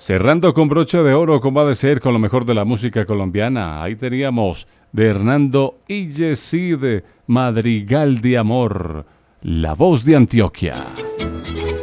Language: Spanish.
Cerrando con broche de oro, como ha de ser, con lo mejor de la música colombiana. Ahí teníamos de Hernando Illeside, Madrigal de Amor, la voz de Antioquia.